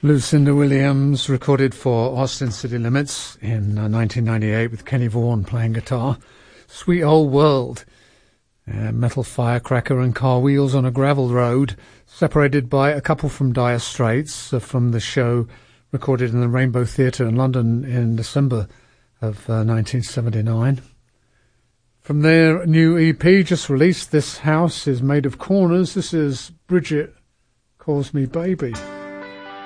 Lucinda Williams recorded for Austin City Limits in 1998 with Kenny Vaughan playing guitar. Sweet Old World. Metal Firecracker and Car Wheels on a Gravel Road, separated by a couple from Dire Straits from the show recorded in the Rainbow Theatre in London in December of 1979. From their new EP just released, This House is Made of Corners. This is Bridget Calls Me Baby.